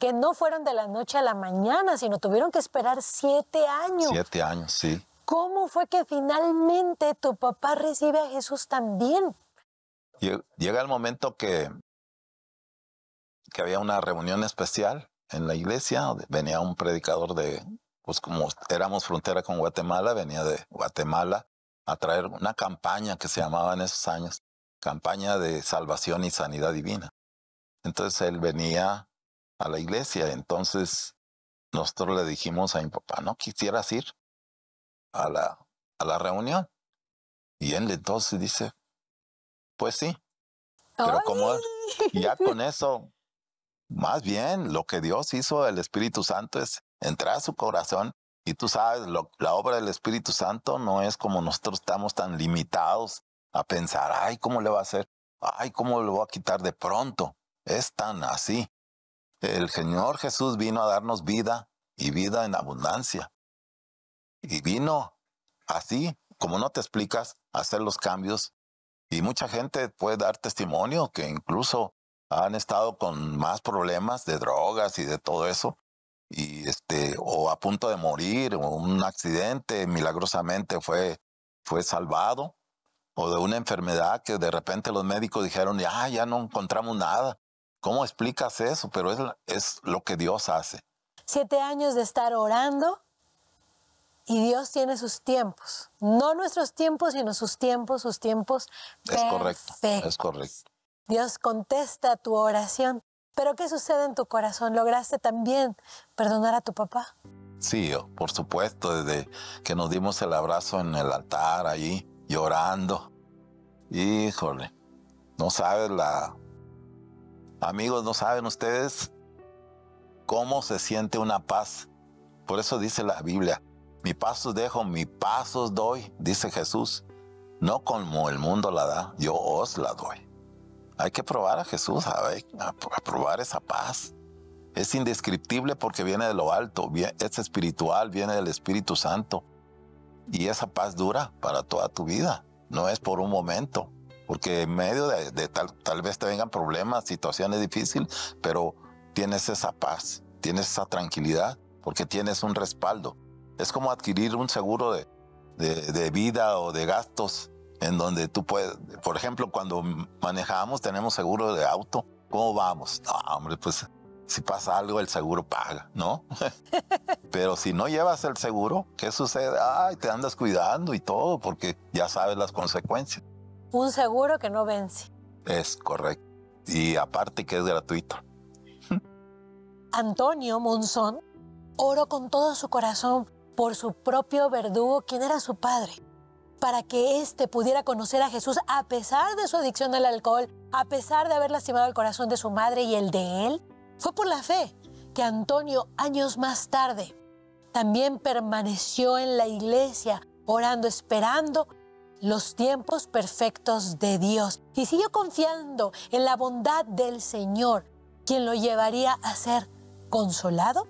que no fueron de la noche a la mañana, sino tuvieron que esperar 7 años. 7 años, sí. ¿Cómo fue que finalmente tu papá recibe a Jesús también? Llega el momento que había una reunión especial en la iglesia. Venía un predicador pues como éramos frontera con Guatemala, venía de Guatemala a traer una campaña que se llamaba en esos años, campaña de salvación y sanidad divina. Entonces él venía a la iglesia, entonces nosotros le dijimos a mi papá, ¿no quisieras ir a la reunión? Y él entonces dice, pues sí, pero como ya con eso, más bien lo que Dios hizo, el Espíritu Santo, es entrar a su corazón. Y tú sabes, la obra del Espíritu Santo no es como nosotros estamos tan limitados a pensar, ay, ¿cómo le va a hacer? Ay, ¿cómo lo voy a quitar de pronto? Es tan así. El Señor Jesús vino a darnos vida y vida en abundancia. Y vino así, como no te explicas, a hacer los cambios. Y mucha gente puede dar testimonio que incluso han estado con más problemas de drogas y de todo eso, y o a punto de morir, o un accidente, milagrosamente fue salvado, o de una enfermedad que de repente los médicos dijeron, ya no encontramos nada. ¿Cómo explicas eso? Pero es lo que Dios hace. 7 años de estar orando, y Dios tiene sus tiempos. No nuestros tiempos, sino sus tiempos perfectos. Es correcto. Dios contesta tu oración. Pero ¿qué sucede en tu corazón? ¿Lograste también perdonar a tu papá? Sí, por supuesto, desde que nos dimos el abrazo en el altar, allí, llorando. Híjole, no sabes Amigos, no saben ustedes cómo se siente una paz. Por eso dice la Biblia, mi paz os dejo, mi paz os doy, dice Jesús. No como el mundo la da, yo os la doy. Hay que probar a Jesús, a probar esa paz. Es indescriptible porque viene de lo alto, es espiritual, viene del Espíritu Santo. Y esa paz dura para toda tu vida, no es por un momento. Porque en medio de tal vez te vengan problemas, situaciones difíciles, pero tienes esa paz, tienes esa tranquilidad, porque tienes un respaldo. Es como adquirir un seguro de vida o de gastos, en donde tú puedes, por ejemplo, cuando manejamos, tenemos seguro de auto. ¿Cómo vamos? No, hombre, pues si pasa algo, el seguro paga, ¿no? Pero si no llevas el seguro, ¿qué sucede? Ay, te andas cuidando y todo, porque ya sabes las consecuencias. Un seguro que no vence. Es correcto. Y aparte que es gratuito. Antonio Monzón oró con todo su corazón por su propio verdugo, quien era su padre, para que éste pudiera conocer a Jesús a pesar de su adicción al alcohol, a pesar de haber lastimado el corazón de su madre y el de él. Fue por la fe que Antonio, años más tarde, también permaneció en la iglesia, orando, esperando los tiempos perfectos de Dios. Y siguió confiando en la bondad del Señor, quien lo llevaría a ser consolado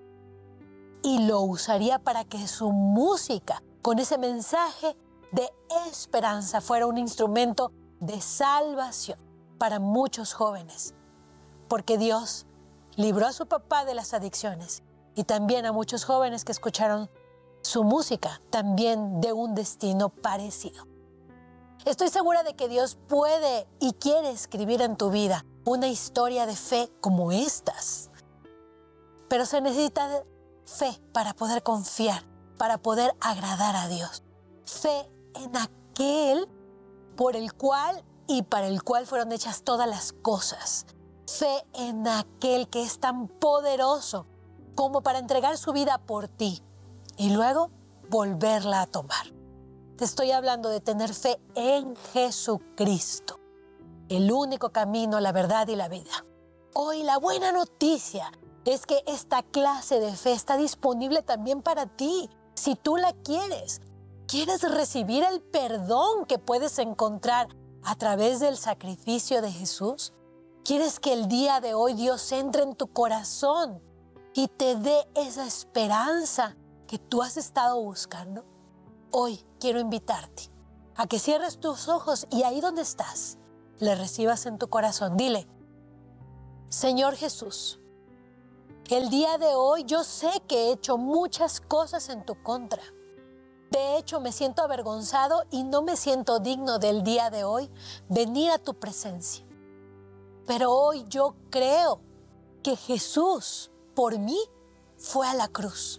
y lo usaría para que su música, con ese mensaje de esperanza, fuera un instrumento de salvación para muchos jóvenes. Porque Dios libró a su papá de las adicciones y también a muchos jóvenes que escucharon su música, también de un destino parecido. Estoy segura de que Dios puede y quiere escribir en tu vida una historia de fe como estas. Pero se necesita fe para poder confiar, para poder agradar a Dios. Fe en aquel por el cual y para el cual fueron hechas todas las cosas. Fe en aquel que es tan poderoso como para entregar su vida por ti y luego volverla a tomar. Te estoy hablando de tener fe en Jesucristo, el único camino, la verdad y la vida. Hoy la buena noticia es que esta clase de fe está disponible también para ti, si tú la quieres. ¿Quieres recibir el perdón que puedes encontrar a través del sacrificio de Jesús? ¿Quieres que el día de hoy Dios entre en tu corazón y te dé esa esperanza que tú has estado buscando? Hoy quiero invitarte a que cierres tus ojos y ahí donde estás, le recibas en tu corazón. Dile: Señor Jesús, El día de hoy yo sé que he hecho muchas cosas en tu contra. De hecho, me siento avergonzado y no me siento digno del día de hoy venir a tu presencia. Pero hoy yo creo que Jesús, por mí, fue a la cruz.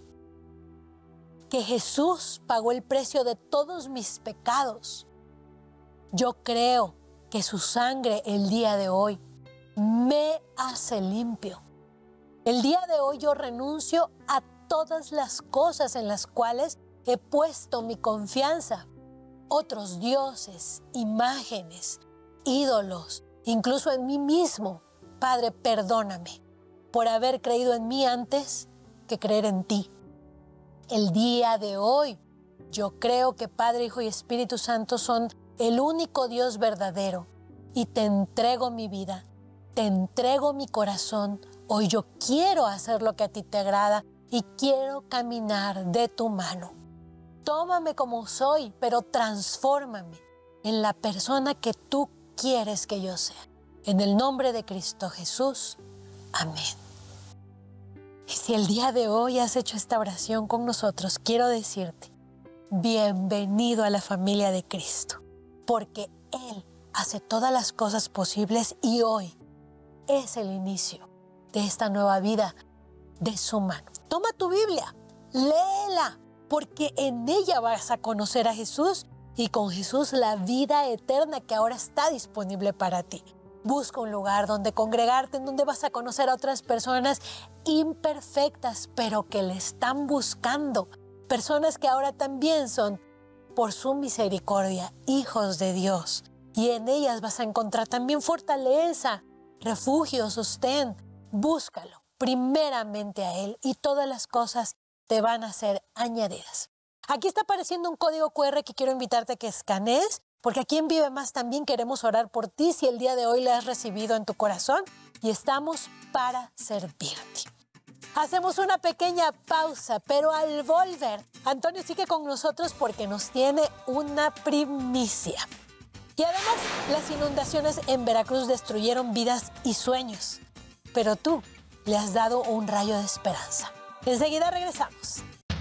Que Jesús pagó el precio de todos mis pecados. Yo creo que su sangre el día de hoy me hace limpio. El día de hoy yo renuncio a todas las cosas en las cuales he puesto mi confianza. Otros dioses, imágenes, ídolos, incluso en mí mismo. Padre, perdóname por haber creído en mí antes que creer en ti. El día de hoy yo creo que Padre, Hijo y Espíritu Santo son el único Dios verdadero y te entrego mi vida, te entrego mi corazón. Hoy yo quiero hacer lo que a ti te agrada y quiero caminar de tu mano. Tómame como soy, pero transfórmame en la persona que tú quieres que yo sea. En el nombre de Cristo Jesús. Amén. Y si el día de hoy has hecho esta oración con nosotros, quiero decirte, bienvenido a la familia de Cristo, porque Él hace todas las cosas posibles y hoy es el inicio de esta nueva vida de su mano. Toma tu Biblia, léela, porque en ella vas a conocer a Jesús y con Jesús la vida eterna que ahora está disponible para ti. Busca un lugar donde congregarte, en donde vas a conocer a otras personas imperfectas, pero que le están buscando. Personas que ahora también son, por su misericordia, hijos de Dios. Y en ellas vas a encontrar también fortaleza, refugio, sostén. Búscalo primeramente a Él y todas las cosas te van a ser añadidas. Aquí está apareciendo un código QR que quiero invitarte a que escanees, porque aquí en Vive Más también queremos orar por ti si el día de hoy le has recibido en tu corazón y estamos para servirte. Hacemos una pequeña pausa, pero al volver, Antonio sigue con nosotros porque nos tiene una primicia. Y además, las inundaciones en Veracruz destruyeron vidas y sueños, pero tú le has dado un rayo de esperanza. Enseguida regresamos.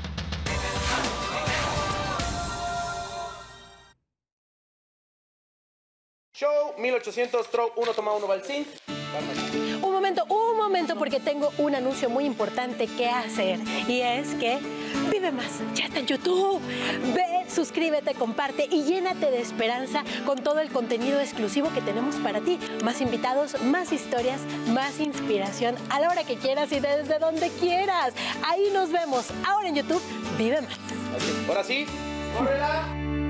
Show 1800 Stroke 1 toma 1 Balsín. Un momento, porque tengo un anuncio muy importante que hacer. Y es que Vive Más ya está en YouTube. Ve, suscríbete, comparte y llénate de esperanza con todo el contenido exclusivo que tenemos para ti. Más invitados, más historias, más inspiración a la hora que quieras y desde donde quieras. Ahí nos vemos. Ahora en YouTube, Vive Más. Ahora sí, córrela.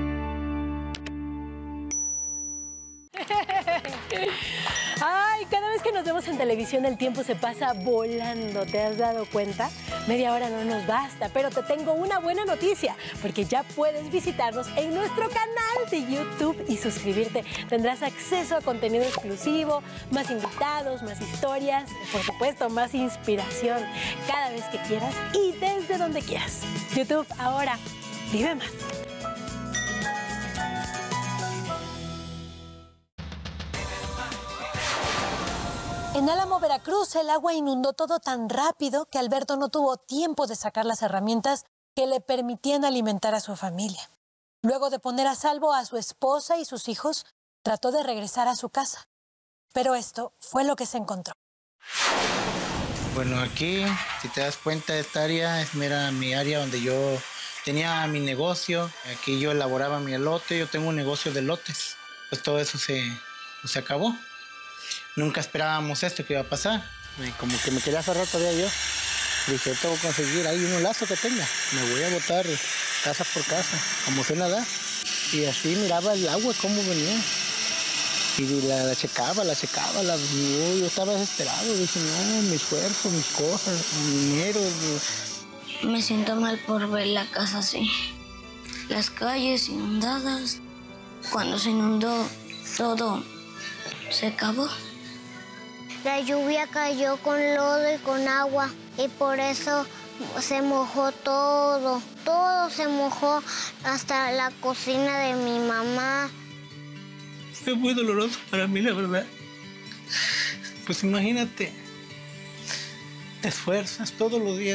Ay, cada vez que nos vemos en televisión el tiempo se pasa volando, ¿te has dado cuenta? Media hora no nos basta, pero te tengo una buena noticia, porque ya puedes visitarnos en nuestro canal de YouTube y suscribirte. Tendrás acceso a contenido exclusivo, más invitados, más historias, por supuesto, más inspiración, cada vez que quieras y desde donde quieras. YouTube, ahora, Vive Más. En Álamo, Veracruz, el agua inundó todo tan rápido que Alberto no tuvo tiempo de sacar las herramientas que le permitían alimentar a su familia. Luego de poner a salvo a su esposa y sus hijos, trató de regresar a su casa. Pero esto fue lo que se encontró. Bueno, aquí, si te das cuenta, esta área es mi área donde yo tenía mi negocio. Aquí yo elaboraba mi elote, yo tengo un negocio de elotes. Pues todo eso se acabó. Nunca esperábamos esto que iba a pasar. Como que me quería aferrar todavía yo. Dije, tengo que conseguir ahí un lazo que tenga. Me voy a botar casa por casa, como sé nadar. Y así miraba el agua, cómo venía. Y la checaba. Yo estaba desesperado. Dije, no, mi esfuerzo, mis cosas, mi dinero. Me siento mal por ver la casa así. Las calles inundadas. Cuando se inundó todo, se acabó. La lluvia cayó con lodo y con agua y por eso se mojó todo. Todo se mojó, hasta la cocina de mi mamá. Fue muy doloroso para mí, la verdad. Pues imagínate, te esfuerzas todos los días.